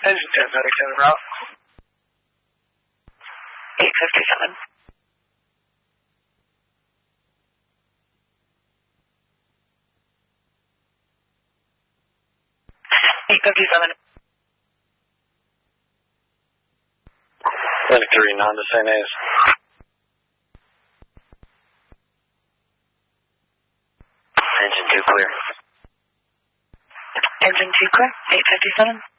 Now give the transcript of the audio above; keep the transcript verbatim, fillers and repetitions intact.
Engine ten thirty-seven route. eight fifty-seven. eight fifty-seven. twenty-three, non to Saint A's. Engine two clear. Engine two clear. eight fifty-seven.